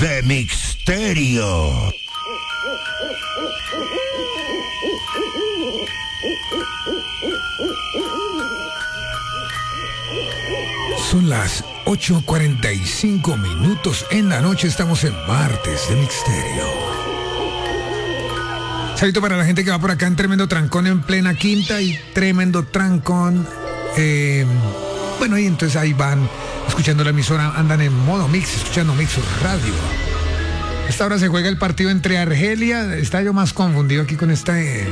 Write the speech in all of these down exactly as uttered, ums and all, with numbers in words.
de Mixterio. Son las ocho cuarenta y cinco minutos en la noche, estamos en martes de Mixterio. Saludito para la gente que va por acá en tremendo trancón en plena quinta y tremendo trancón. Eh, bueno, y entonces ahí van escuchando la emisora, andan en modo mix, escuchando Mix Radio. A esta hora se juega el partido entre Argelia, está yo más confundido aquí con esta... Eh,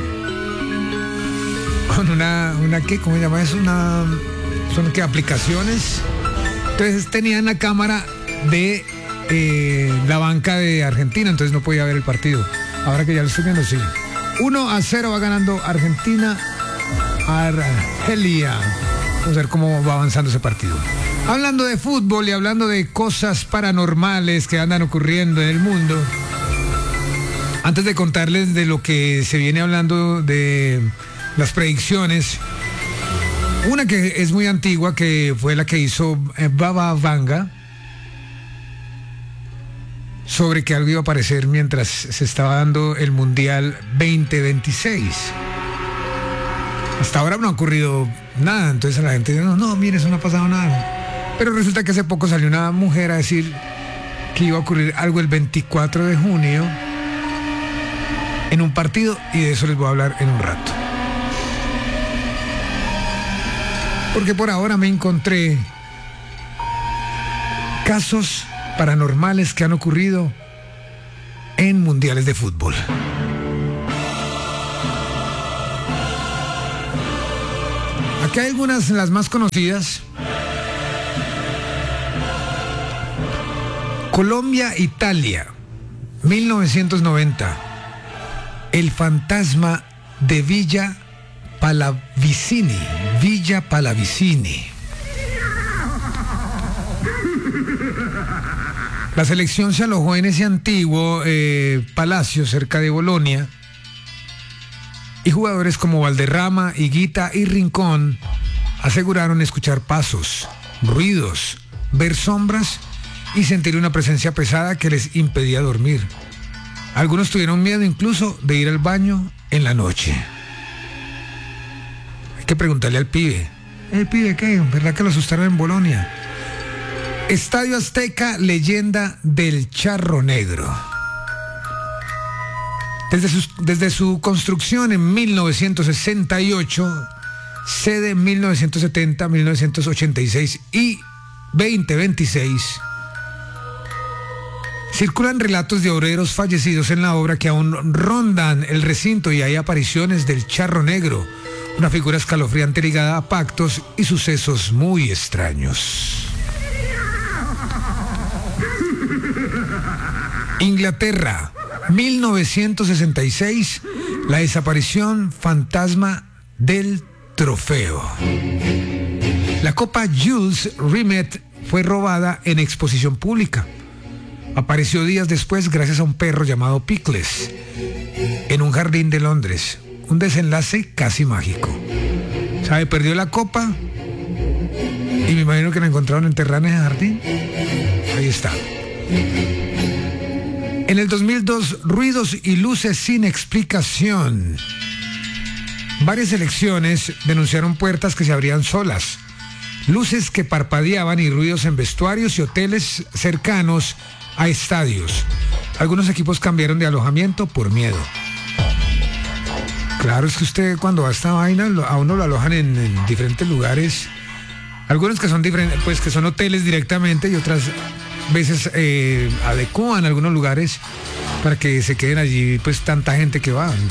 con una, una, ¿qué? ¿Cómo se llama eso? Una... ¿Son qué? Aplicaciones. Entonces tenían la cámara de eh, la banca de Argentina, entonces no podía ver el partido. Ahora que ya lo estoy viendo, sí. uno a cero va ganando Argentina a Argelia. Vamos a ver cómo va avanzando ese partido. Hablando de fútbol y hablando de cosas paranormales que andan ocurriendo en el mundo, antes de contarles de lo que se viene hablando de las predicciones, una que es muy antigua, que fue la que hizo Baba Vanga, sobre que algo iba a aparecer mientras se estaba dando el Mundial veinte veintiséis. Hasta ahora no ha ocurrido nada, entonces la gente dice, no, no, mire, eso no ha pasado nada. Pero resulta que hace poco salió una mujer a decir que iba a ocurrir algo el veinticuatro de junio en un partido, y de eso les voy a hablar en un rato. Porque por ahora me encontré casos paranormales que han ocurrido en mundiales de fútbol. Aquí hay algunas, las más conocidas. Colombia, Italia, mil novecientos noventa. El fantasma de Villa Pallavicini, Villa Pallavicini. La selección se alojó en ese antiguo eh, palacio cerca de Bolonia, y jugadores como Valderrama, Higuita y Rincón aseguraron escuchar pasos, ruidos, ver sombras y sentir una presencia pesada que les impedía dormir. Algunos tuvieron miedo incluso de ir al baño en la noche. Hay que preguntarle al pibe. ¿El pibe qué? ¿Verdad que lo asustaron en Bolonia? Estadio Azteca, leyenda del Charro Negro. Desde su, desde su construcción en mil novecientos sesenta y ocho, sede mil novecientos setenta, mil novecientos ochenta y seis y veinte veintiséis, circulan relatos de obreros fallecidos en la obra que aún rondan el recinto, y hay apariciones del Charro Negro, una figura escalofriante ligada a pactos y sucesos muy extraños. Inglaterra, mil novecientos sesenta y seis, la desaparición fantasma del trofeo. La Copa Jules Rimet fue robada en exposición pública. Apareció días después gracias a un perro llamado Pickles en un jardín de Londres. Un desenlace casi mágico. ¿Sabe? Perdió la copa y me imagino que la encontraron enterrada en el jardín. Ahí está. En el dos mil dos, ruidos y luces sin explicación. Varias selecciones denunciaron puertas que se abrían solas, luces que parpadeaban y ruidos en vestuarios y hoteles cercanos a estadios. Algunos equipos cambiaron de alojamiento por miedo. Claro, es que usted cuando va a esta vaina, a uno lo alojan en, en diferentes lugares. Algunos que son diferentes, pues que son hoteles directamente, y otras veces eh, adecúan algunos lugares para que se queden allí pues tanta gente que va.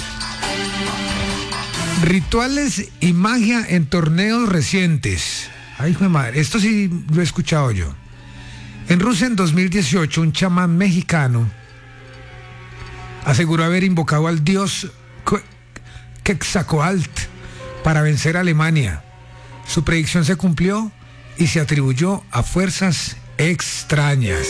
Rituales y magia en torneos recientes. Ay, hijo de madre, esto sí lo he escuchado yo. En Rusia en dos mil dieciocho, un chamán mexicano aseguró haber invocado al dios Quetzalcóatl para vencer a Alemania. Su predicción se cumplió y se atribuyó a fuerzas extrañas.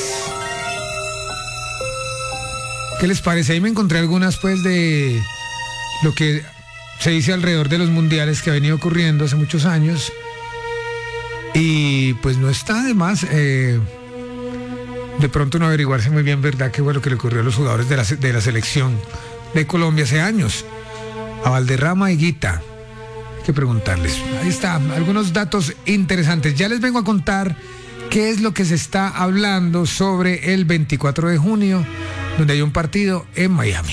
¿Qué les parece? Ahí me encontré algunas pues de lo que se dice alrededor de los mundiales que ha venido ocurriendo hace muchos años, y pues no está de más eh, de pronto no averiguarse muy bien, ¿verdad?, qué fue lo que le ocurrió a los jugadores de la, de la selección de Colombia hace años, a Valderrama y Guita. Hay que preguntarles. Ahí está, algunos datos interesantes. Ya les vengo a contar qué es lo que se está hablando sobre el veinticuatro de junio, donde hay un partido en Miami.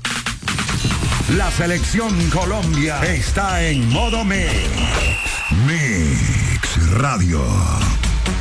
La selección Colombia está en modo Mix. Mix Radio.